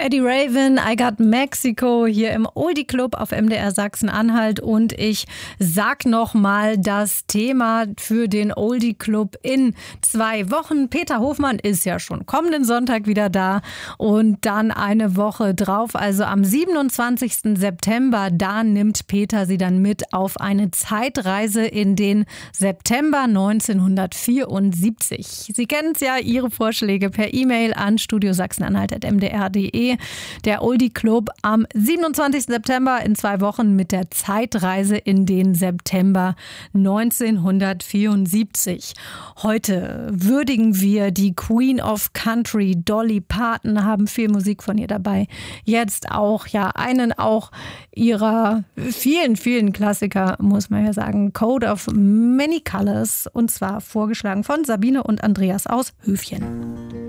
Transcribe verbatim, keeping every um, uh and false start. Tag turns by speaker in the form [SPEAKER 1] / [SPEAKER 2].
[SPEAKER 1] Eddie Raven, I Got Mexico hier im Oldie Club auf M D R Sachsen-Anhalt und ich sag noch mal das Thema für den Oldie Club in zwei Wochen. Peter Hofmann ist ja schon kommenden Sonntag wieder da und dann eine Woche drauf, also am siebenundzwanzigsten September, da nimmt Peter sie dann mit auf eine Zeitreise in den September neunzehnhundertvierundsiebzig. Sie kennen es ja, Ihre Vorschläge per E-Mail an studio sachsen-anhalt at m d r punkt d e. Der Oldie Club am siebenundzwanzigsten September in zwei Wochen mit der Zeitreise in den September neunzehnhundertvierundsiebzig. Heute würdigen wir die Queen of Country, Dolly Parton, haben viel Musik von ihr dabei. Jetzt auch, ja, einen auch ihrer vielen, vielen Klassiker, muss man ja sagen, Coat of Many Colors, und zwar vorgeschlagen von Sabine und Andreas aus Höfchen.